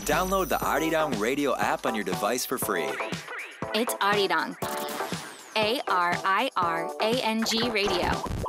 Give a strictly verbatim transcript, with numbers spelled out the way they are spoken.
Download the Arirang Radio app on your device for free. It's Arirang. A R I R A N G Radio.